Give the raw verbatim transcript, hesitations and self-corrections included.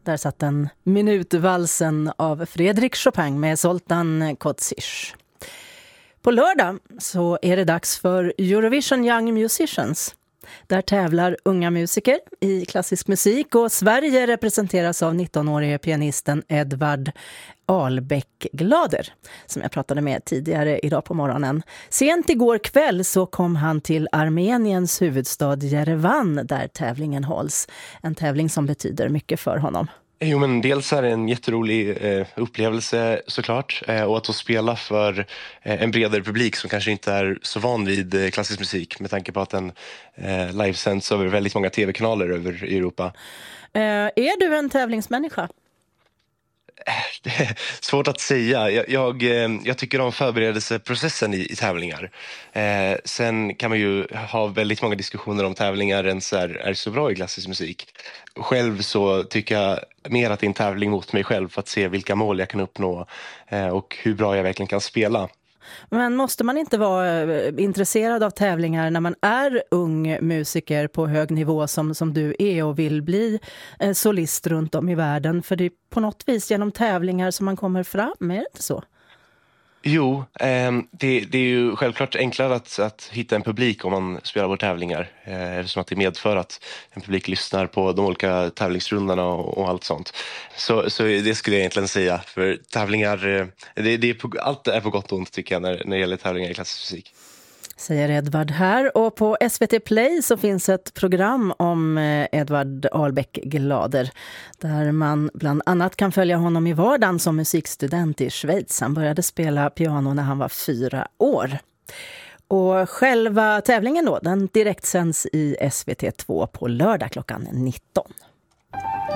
Där satt den minutvalsen av Frédéric Chopin med Zoltan Kotsic. På lördag så är det dags för Eurovision Young Musicians. Där tävlar unga musiker i klassisk musik och Sverige representeras av nittonårige pianisten Edvard Ahlbeck-Glader som jag pratade med tidigare idag på morgonen. Sent igår kväll så kom han till Armeniens huvudstad Jerevan där tävlingen hålls. En tävling som betyder mycket för honom. Jo, men dels är det en jätterolig eh, upplevelse såklart eh, och att få spela för eh, en bredare publik som kanske inte är så van vid eh, klassisk musik med tanke på att den eh, livesänds över väldigt många tv-kanaler över Europa. Eh, är du en tävlingsmänniska? Det är svårt att säga. Jag, jag, jag tycker om förberedelseprocessen i, i tävlingar. Eh, sen kan man ju ha väldigt många diskussioner om tävlingar ens är, är så bra i klassisk musik. Själv så tycker jag mer att det är en tävling mot mig själv för att se vilka mål jag kan uppnå eh, och hur bra jag verkligen kan spela. Men måste man inte vara intresserad av tävlingar när man är ung musiker på hög nivå som, som du är och vill bli eh, solist runt om i världen? För det är på något vis genom tävlingar som man kommer fram, är det inte så? Jo, eh, det, det är ju självklart enklare att, att hitta en publik om man spelar på tävlingar. Eh, eftersom att det medför att en publik lyssnar på de olika tävlingsrundorna och, och allt sånt. Så, så det skulle jag egentligen säga. För tävlingar, eh, det, det är på, allt är på gott och ont tycker jag när, när det gäller tävlingar i klassisk musik. Säger Edvard här, och på S V T Play så finns ett program om Edvard Ahlbeck-Glader där man bland annat kan följa honom i vardagen som musikstudent i Schweiz. Han började spela piano när han var fyra år. Och själva tävlingen då, den direktsänds i S V T två på lördag klockan nitton.